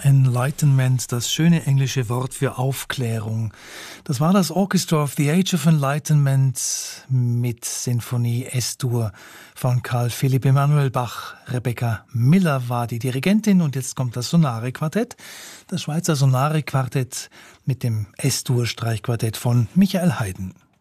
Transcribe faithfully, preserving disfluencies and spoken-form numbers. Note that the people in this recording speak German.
Enlightenment, das schöne englische Wort für Aufklärung. Das war das Orchestra of the Age of Enlightenment mit Sinfonie S-Dur von Carl Philipp Emanuel Bach. Rebecca Miller war die Dirigentin und jetzt kommt das Sonare-Quartett, das Schweizer Sonare-Quartett mit dem S-Dur-Streichquartett von Michael Haydn.